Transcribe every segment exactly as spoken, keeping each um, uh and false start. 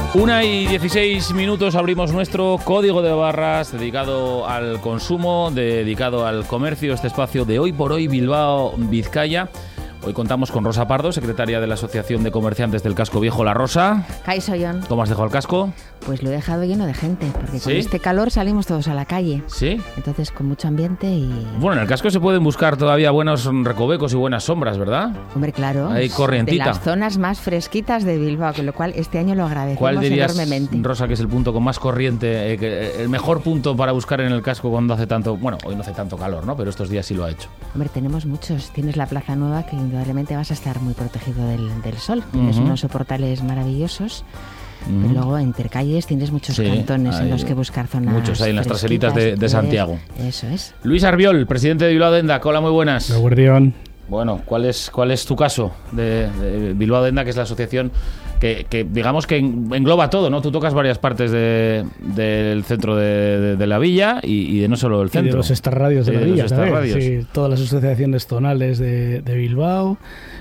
Una y dieciséis minutos, abrimos nuestro código de barras dedicado al consumo, dedicado al comercio, este espacio de Hoy por Hoy Bilbao, Vizcaya. Hoy contamos con Rosa Pardo, secretaria de la Asociación de Comerciantes del Casco Viejo. La Rosa. Kaixo, Jon. ¿Cómo has dejado el casco? Pues lo he dejado lleno de gente, porque ¿Sí? con este calor salimos todos a la calle. ¿Sí? Entonces, con mucho ambiente y... Bueno, en el casco se pueden buscar todavía buenos recovecos y buenas sombras, ¿verdad? Hombre, claro. Hay corrientita. De las zonas más fresquitas de Bilbao, con lo cual este año lo agradecemos ¿Cuál dirías, enormemente. Rosa, que es el punto con más corriente, eh, que, el mejor punto para buscar en el casco cuando hace tanto... Bueno, hoy no hace tanto calor, ¿no? Pero estos días sí lo ha hecho. Hombre, tenemos muchos. Tienes la Plaza Nueva, que indudablemente vas a estar muy protegido del, del sol. Tienes Uh-huh. unos soportales maravillosos. Uh-huh. Pero luego entre calles tienes muchos Sí, cantones hay en los que buscar zonas muchos hay en las traseritas de, de fresquitas. Santiago. Eso es. Luis Arbiol, presidente de Bilbao Dendac. Hola, muy buenas. Guardián. Bueno, ¿cuál es cuál es tu caso de, de Bilbao Dendac, que es la asociación que, que digamos que engloba todo, ¿no? Tú tocas varias partes de, del centro de, de, de la villa y, y de no solo el centro. Y de los extrarradios de Sí, la de villa, los ¿sabes? extrarradios. Sí, todas las asociaciones zonales de, de Bilbao,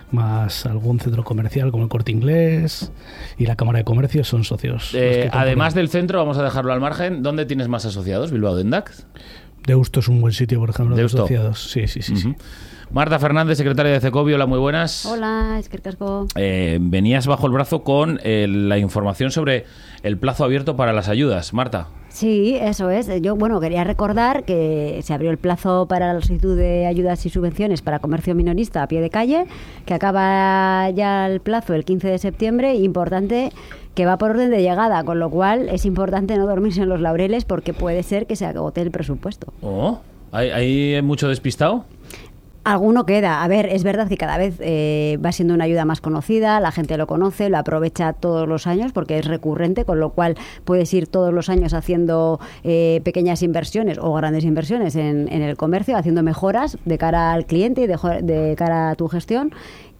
más algún centro comercial como el Corte Inglés y la Cámara de Comercio son socios. Eh, los que además componen. del centro, vamos a dejarlo al margen, ¿dónde tienes más asociados, Bilbao Dendac? Deusto es un buen sitio, por ejemplo, de Deusto. asociados. Sí, sí, sí. sí. Uh-huh. Marta Fernández, secretaria de Cecovio, hola, muy buenas. Hola, eskerrik asko. Eh, venías bajo el brazo con eh, la información sobre el plazo abierto para las ayudas. Marta. Sí, eso es. Yo, bueno, quería recordar que se abrió el plazo para la solicitud de ayudas y subvenciones para comercio minorista a pie de calle, que acaba ya el plazo el quince de septiembre. Importante que va por orden de llegada, con lo cual es importante no dormirse en los laureles porque puede ser que se agote el presupuesto. Oh, ¿hay, hay mucho despistado? Alguno queda. A ver, es verdad que cada vez eh, va siendo una ayuda más conocida, la gente lo conoce, lo aprovecha todos los años porque es recurrente, con lo cual puedes ir todos los años haciendo eh, pequeñas inversiones o grandes inversiones en, en el comercio, haciendo mejoras de cara al cliente y de, de cara a tu gestión.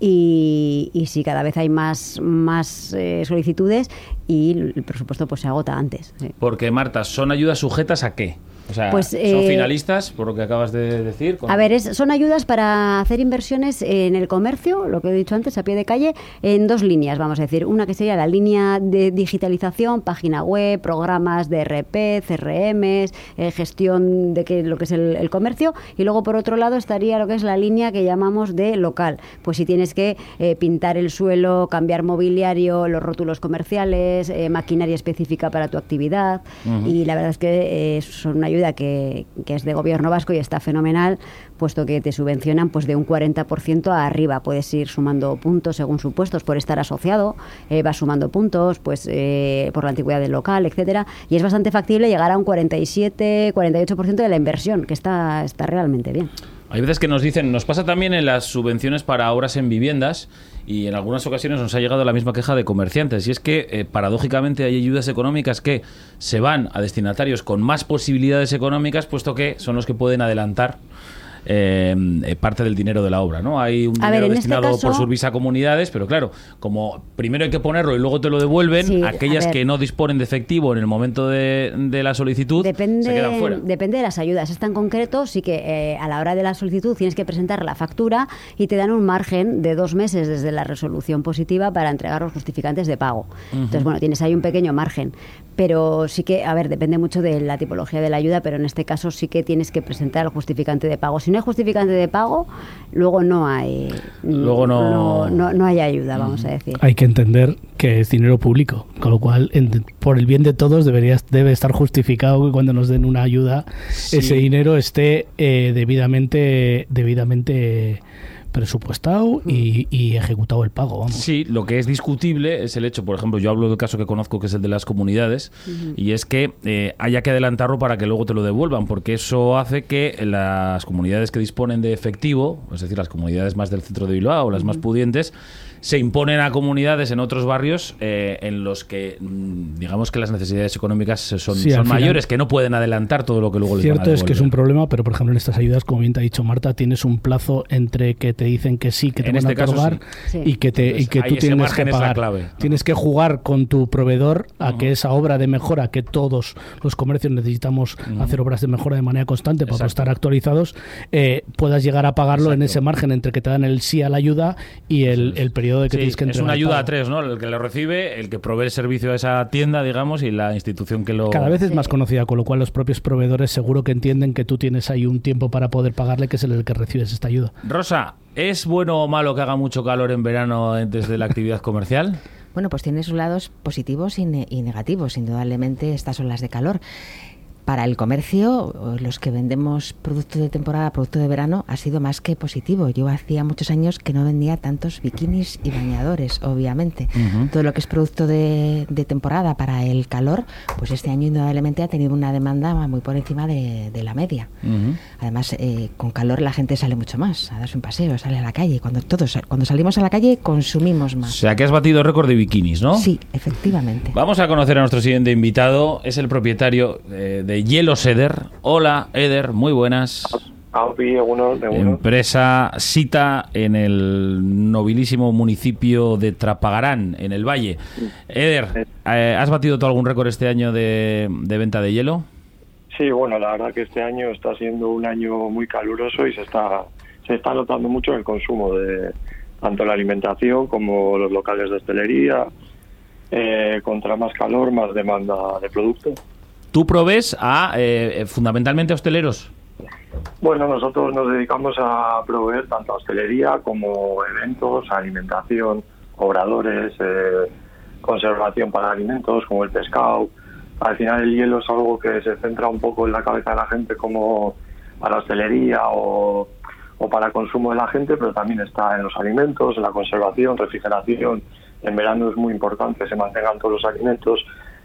Y, y sí, cada vez hay más, más eh, solicitudes y el presupuesto pues se agota antes. Sí. Porque, Marta, ¿son ayudas sujetas a qué? O sea, Pues, ¿son eh, finalistas, por lo que acabas de decir? Con... A ver, es, son ayudas para hacer inversiones en el comercio, lo que he dicho antes, a pie de calle, en dos líneas, vamos a decir. Una que sería la línea de digitalización, página web, programas de R P, C R Ms, eh, gestión de que, lo que es el, el comercio. Y luego, por otro lado, estaría lo que es la línea que llamamos de local. Pues si tienes que eh, pintar el suelo, cambiar mobiliario, los rótulos comerciales, eh, maquinaria específica para tu actividad. Uh-huh. Y la verdad es que eh, son una ayuda Que, que es de gobierno vasco y está fenomenal, puesto que te subvencionan pues de un cuarenta por ciento a arriba. Puedes ir sumando puntos según supuestos por estar asociado, eh, vas sumando puntos pues eh, por la antigüedad del local, etcétera, y es bastante factible llegar a un cuarenta y siete, cuarenta y ocho por ciento de la inversión, que está, está realmente bien. Hay veces que nos dicen, nos pasa también en las subvenciones para obras en viviendas, y en algunas ocasiones nos ha llegado la misma queja de comerciantes, y es que eh, paradójicamente hay ayudas económicas que se van a destinatarios con más posibilidades económicas, puesto que son los que pueden adelantar Eh, eh, parte del dinero de la obra, ¿no? Hay un a dinero ver, destinado este caso... por Survisa a comunidades, pero claro, como primero hay que ponerlo y luego te lo devuelven, sí, aquellas que no disponen de efectivo en el momento de, de la solicitud depende, se quedan fuera. Depende de las ayudas. Esta en concreto sí que eh, a la hora de la solicitud tienes que presentar la factura y te dan un margen de dos meses desde la resolución positiva para entregar los justificantes de pago. Uh-huh. Entonces, bueno, tienes ahí un pequeño margen. Pero sí que, a ver, depende mucho de la tipología de la ayuda, pero en este caso sí que tienes que presentar el justificante de pago. Si no hay justificante de pago, luego no hay luego no, no, no, no hay ayuda, vamos a decir. Hay que entender que es dinero público, con lo cual, en, por el bien de todos, debería, debe estar justificado que cuando nos den una ayuda, sí, ese dinero esté eh, debidamente debidamente presupuestado y, y ejecutado el pago. Vamos. Sí, lo que es discutible es el hecho, por ejemplo, yo hablo del caso que conozco, que es el de las comunidades, uh-huh. y es que eh, haya que adelantarlo para que luego te lo devuelvan, porque eso hace que las comunidades que disponen de efectivo, es decir, las comunidades más del centro de Bilbao o las uh-huh. más pudientes, se imponen a comunidades en otros barrios eh, en los que digamos que las necesidades económicas son, sí, son final, mayores, que no pueden adelantar todo lo que luego les van a devolver. Cierto es que es un problema, pero por ejemplo en estas ayudas, como bien te ha dicho Marta, tienes un plazo entre que te dicen que sí, que te en van este a otorgar sí. y que, te, Entonces, y que tú tienes que pagar. Clave. Tienes que jugar con tu proveedor a uh-huh. que esa obra de mejora, que todos los comercios necesitamos uh-huh. hacer obras de mejora de manera constante para Exacto. estar actualizados, eh, puedas llegar a pagarlo Exacto. en ese margen entre que te dan el sí a la ayuda y el, el periodo periodo de que Sí, tienes que es entregar. una el ayuda pago. a tres, ¿no? El que lo recibe, el que provee el servicio a esa tienda, digamos, y la institución que lo... Cada vez es Sí. más conocida, con lo cual los propios proveedores seguro que entienden que tú tienes ahí un tiempo para poder pagarle, que es el que recibes esta ayuda. Rosa, ¿es bueno o malo que haga mucho calor en verano desde la actividad comercial? Bueno, pues tiene sus lados positivos y, ne- y negativos. Indudablemente estas olas de calor. Para el comercio, los que vendemos productos de temporada, producto de verano, ha sido más que positivo. Yo hacía muchos años que no vendía tantos bikinis y bañadores, obviamente. Ujú. Todo lo que es producto de, de temporada para el calor, pues este año indudablemente ha tenido una demanda muy por encima de, de la media. Ujú. Además, eh, con calor la gente sale mucho más, a darse un paseo, sale a la calle. Cuando todos, cuando salimos a la calle, consumimos O más. sea, que has batido récord de bikinis, ¿no? Sí, efectivamente. Vamos a conocer a nuestro siguiente invitado. Es el propietario eh, de Hielos Eder. Hola, Eder, muy buenas. Aupi, uno de uno. Empresa Sita en el nobilísimo municipio de Trapagarán, en el Valle. Eder, eh, ¿has batido tú algún récord este año de, de venta de hielo? Sí, bueno, la verdad que este año está siendo un año muy caluroso y se está se está notando mucho el consumo de tanto la alimentación como los locales de hostelería. Eh, contra más calor, más demanda de producto. ¿Tú provees a eh, fundamentalmente hosteleros? Bueno, nosotros nos dedicamos a proveer tanto a hostelería como eventos, alimentación, obradores, eh, conservación para alimentos como el pescado. Al final el hielo es algo que se centra un poco en la cabeza de la gente como para hostelería o, o para consumo de la gente, pero también está en los alimentos, en la conservación, refrigeración. En verano es muy importante que se mantengan todos los alimentos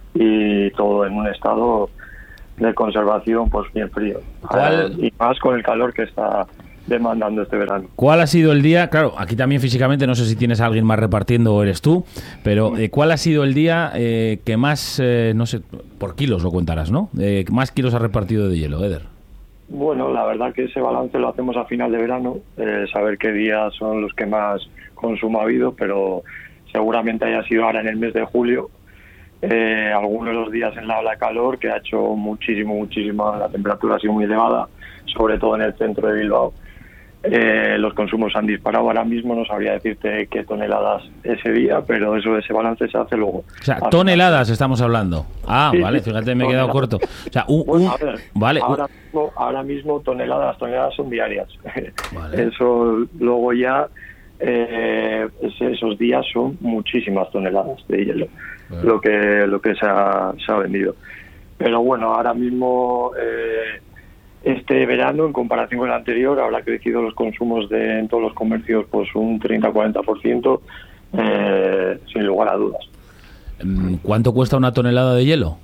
y todo en un estado de conservación pues bien frío. ¿Cuál? Eh, y más con el calor que está demandando este verano. ¿Cuál ha sido el día? Claro, aquí también físicamente no sé si tienes a alguien más repartiendo o eres tú, pero eh, ¿cuál ha sido el día eh, que más, eh, no sé, por kilos lo contarás, ¿no? Eh, más kilos ha repartido de hielo, Eder. Bueno, la verdad que ese balance lo hacemos a final de verano, eh, saber qué días son los que más consumo ha habido, pero seguramente haya sido ahora en el mes de julio. Eh, algunos de los días en la ola de calor, que ha hecho muchísimo, muchísimo, la temperatura ha sido muy elevada, sobre todo en el centro de Bilbao. Eh, los consumos han disparado. Ahora mismo no sabría decirte qué toneladas ese día, pero eso ese balance se hace luego. O sea, Al toneladas estamos hablando. Ah, Sí, vale, sí, fíjate, me he quedado corto. toneladas. O sea, un... Bueno, un- a ver, vale, un- ahora, mismo, ahora mismo toneladas, las toneladas son diarias. Vale. Eso luego ya, eh, ese- esos días son muchísimas toneladas de hielo, Vale. lo que lo que se ha, se ha vendido. Pero bueno, ahora mismo eh, este verano, en comparación con el anterior, habrá crecido los consumos de en todos los comercios pues un treinta a cuarenta por ciento, eh, sin lugar a dudas. mm, ¿cuánto cuesta una tonelada de hielo?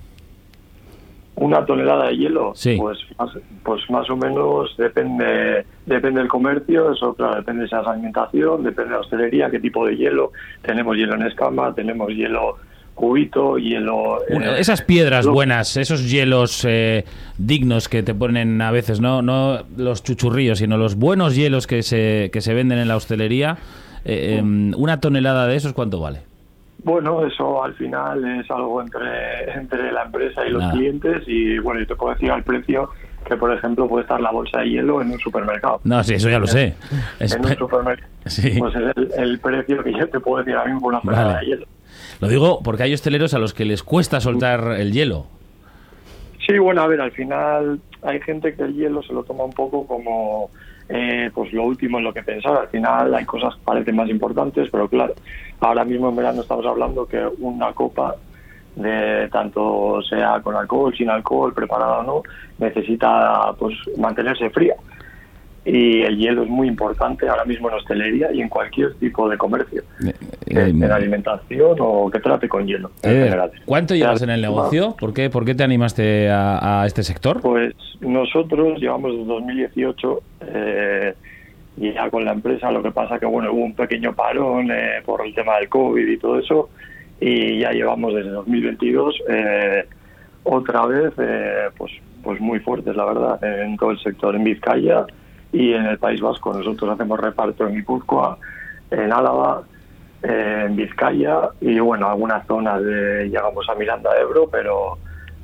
Una tonelada de hielo, Sí. pues más, pues más o menos depende depende del comercio, eso claro, depende de esa alimentación, depende de la hostelería, qué tipo de hielo. Tenemos hielo en escama, tenemos hielo cubito, hielo... Una- eh, esas piedras lo- buenas, esos hielos eh, dignos que te ponen a veces, no no los chuchurrillos, sino los buenos hielos que se, que se venden en la hostelería. Eh, em, una tonelada de esos, ¿cuánto vale? Bueno, eso al final es algo entre, entre la empresa y los Nada. clientes y bueno, yo te puedo decir al precio que, por ejemplo, puede estar la bolsa de hielo en un supermercado. No, sí, eso ya lo sé. Es- En un supermercado. Sí. Pues es el, el precio que yo te puedo decir ahora mismo por una tonelada Vale. de hielo. Lo digo porque hay hosteleros a los que les cuesta soltar el hielo. Sí, bueno, a ver, al final hay gente que el hielo se lo toma un poco como eh, pues lo último en lo que pensar. Al final hay cosas que parecen más importantes, pero claro, ahora mismo en verano estamos hablando que una copa, de tanto sea con alcohol, sin alcohol, preparada o no, necesita pues mantenerse fría. Y el hielo es muy importante ahora mismo en hostelería y en cualquier tipo de comercio, Eh, en eh, alimentación o que trate con hielo. en Eder, general. ¿cuánto llevas en el negocio? ¿Por qué, por qué te animaste a, a este sector? Pues nosotros llevamos desde dos mil dieciocho eh, y ya con la empresa, lo que pasa que bueno, hubo un pequeño parón eh, por el tema del COVID y todo eso, y ya llevamos desde dos mil veintidós eh, otra vez eh, pues pues muy fuertes, la verdad, en todo el sector, en Vizcaya y en el País Vasco. Nosotros hacemos reparto en Guipúzcoa, en Álava, eh, en Vizcaya y bueno, algunas zonas de, llegamos a Miranda de Ebro, pero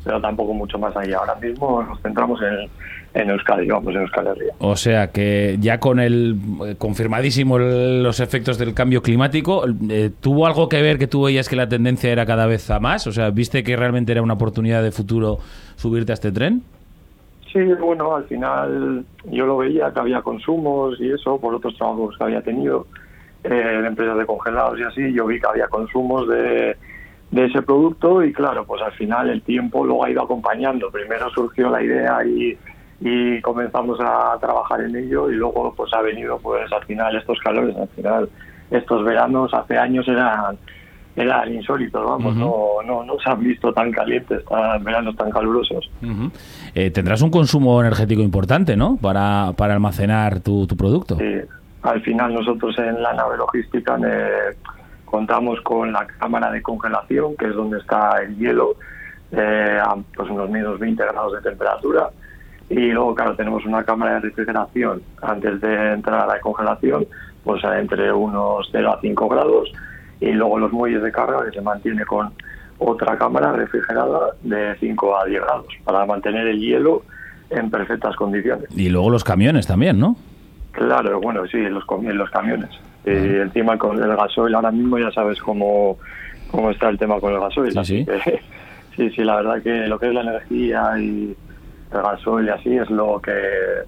pero tampoco mucho más allá. Ahora mismo nos centramos en, en Euskadi, vamos, en Euskal Herria. O sea que ya con el eh, confirmadísimo el, los efectos del cambio climático, eh, ¿tuvo algo que ver que tú veías que la tendencia era cada vez a más? O sea, ¿viste que realmente era una oportunidad de futuro subirte a este tren? Sí, bueno, al final yo lo veía que había consumos y eso, por otros trabajos que había tenido, eh, de empresas de congelados y así, yo vi que había consumos de... de ese producto y claro, pues al final el tiempo luego ha ido acompañando. Primero surgió la idea y, y comenzamos a trabajar en ello y luego pues ha venido pues al final estos calores, al final estos veranos hace años eran eran insólitos, vamos, uh-huh. no, no, no se han visto tan calientes, tan veranos tan calurosos. Uh-huh. Eh, tendrás un consumo energético importante, ¿no? Para, para almacenar tu, tu producto. Sí, al final nosotros en la nave logística eh, contamos con la cámara de congelación, que es donde está el hielo, eh, a pues unos menos veinte grados de temperatura. Y luego, claro, tenemos una cámara de refrigeración antes de entrar a la congelación, pues entre unos cero a cinco grados. Y luego los muelles de carga, que se mantiene con otra cámara refrigerada de cinco a diez grados, para mantener el hielo en perfectas condiciones. Y luego los camiones también, ¿no? Claro, bueno, sí, los, los camiones. Y encima con el gasoil ahora mismo ya sabes cómo, cómo está el tema con el gasoil. Sí, sí. Que, sí, sí, la verdad que lo que es la energía y el gasoil y así es lo que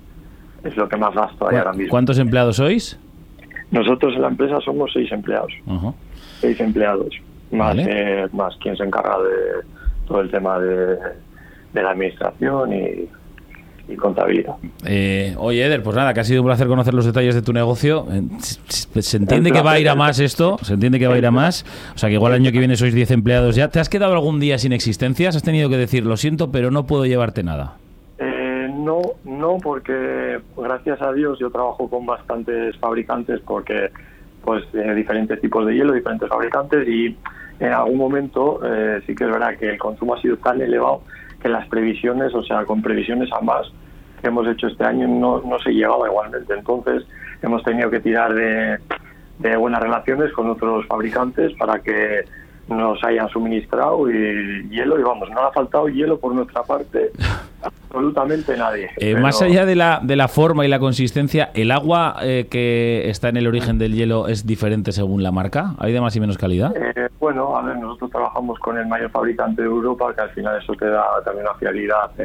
es lo que más gasto hay ahora mismo. ¿Cuántos empleados sois? Nosotros en la empresa somos seis empleados. Uh-huh. Seis empleados. Más, vale. eh, más quien se encarga de todo el tema de, de la administración y... y contabilidad. Eh, oye, Eder, pues nada, que ha sido un placer conocer los detalles de tu negocio. Se, se entiende que va a ir a más esto, se entiende que va a ir a más. O sea, que igual el año que viene sois diez empleados ya. ¿Te has quedado algún día sin existencias? ¿Has tenido que decir, lo siento, pero no puedo llevarte nada? Eh, no, no, porque gracias a Dios yo trabajo con bastantes fabricantes, porque pues eh, diferentes tipos de hielo, diferentes fabricantes, y en algún momento eh, sí que es verdad que el consumo ha sido tan elevado que las previsiones, o sea, con previsiones a más que hemos hecho este año no, no se llegaba igualmente. Entonces hemos tenido que tirar de, de buenas relaciones con otros fabricantes para que nos hayan suministrado y hielo, y vamos, no ha faltado hielo por nuestra parte absolutamente nadie. Eh, pero... Más allá de la, de la forma y la consistencia, ¿el agua eh, que está en el origen del hielo es diferente según la marca? ¿Hay de más y menos calidad? Eh, bueno, a ver, nosotros trabajamos con el mayor fabricante de Europa, que al final eso te da también una fiabilidad en,